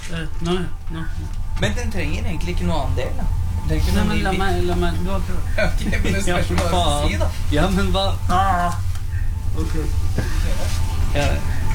Nå. Men den trenger egentlig ikke noe annen del, da. Nei, men la meg du har prøvd. Ok, men det spørs hva du si, da. Ja, men hva? Ok. Ja.